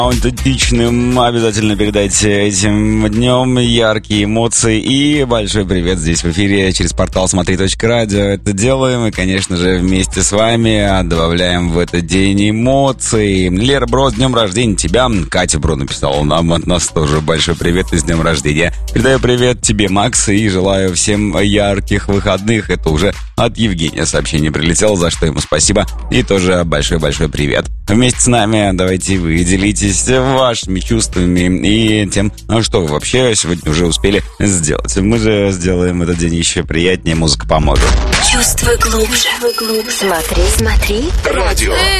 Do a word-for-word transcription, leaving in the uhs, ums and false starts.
аутентичным. Обязательно передайте этим днем яркие эмоции. И большой привет здесь в эфире через портал смотри точка радио. Это делаем. И, конечно же, вместе с вами добавляем в этот день эмоций. Лера Бро, с днем рождения тебя. Катя Бро написала нам от нас тоже большой привет и с днем рождения. Передаю привет тебе, Макс, и желаю всем ярких выходных. Это уже от Евгения сообщение прилетело, за что ему спасибо. И тоже большой-большой привет. Вместе с нами давайте вы делитесь вашими чувствами и тем, что вы вообще сегодня уже успели сделать. Мы же сделаем этот день еще приятнее, музыка поможет. Чувствуй глубже, глубже. Смотри, смотри. Радио.